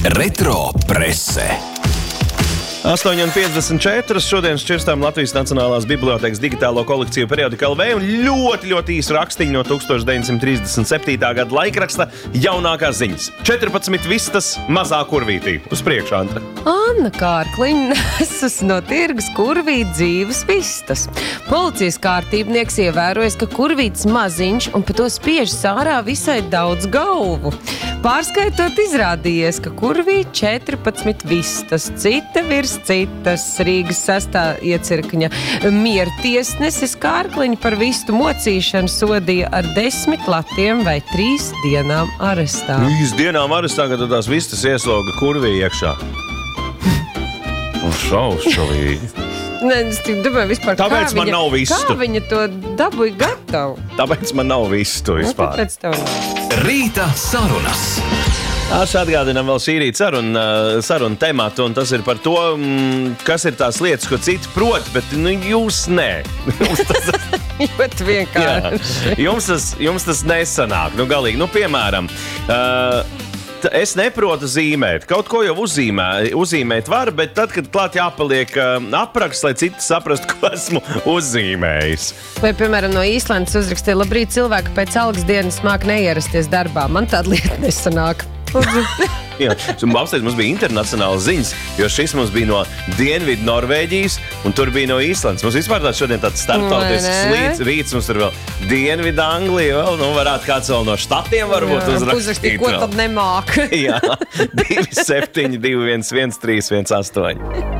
Retro prese. 8,54. Šodien šķirstām Latvijas Nacionālās bibliotēkas digitālo kolekciju periodika LV un ļoti īsu rakstiņu no 1937. gada laikraksta jaunākās ziņas. 14 vistas mazā kurvītī. Uz priekšu, Antra. Anna Kārkliņa nesus no tirgus kurvīt dzīves vistas. Policijas kārtībnieks ievērojis, ka kurvīts maziņš un pa to spiež sārā visai daudz galvu. Pārskaitot izrādījies, ka kurvīt 14 vistas, cita virs citas. Rīgas 6. iecirkņa miertiesnesis Kārkliņu par vistu mocīšanu sodīja ar 10 latiem vai 3 dienām arestā. 3 dienām arestā, kad tās vistas iesloga kurvī iekšā. Šaušalīgi. Es domāju vispār, Tāpēc man nav vistu. Kā viņa to dabūja gatavu? Tāpēc man nav vistu vispār. Tāpēc tev nav. Rīta sarunas. Atgādinām vēl šī rīta sarunu tematu, un tas ir par to, kas ir tās lietas, ko citi prot, bet jūs nē. Ļoti vienkārši. Jums tas nesanāk. Galīgi. Piemēram, es neprotu zīmēt. Kaut ko jau uzzīmēt var, bet tad, kad klāt jāpaliek apraksts, lai citi saprastu, ko esmu uzzīmējis. Vai, piemēram, no Īslandes uzrakstīja: labrīt, cilvēki pēc algas dienas māk neierasties darbā. Man tāda lieta nesanāk. Jā, mums bija internacionāls ziņas, jo šis mums bija no Dienvidu Norvēģijas, un tur bija no Īslandes. Mums vispār šodien tāds starptautisks rīts, mums tur vēl Dienvidu Anglija, varētu kāds vēl no štatiem varbūt uzrakstīt. Ko tad nemāk? Jā, 27, 211, 13, 18.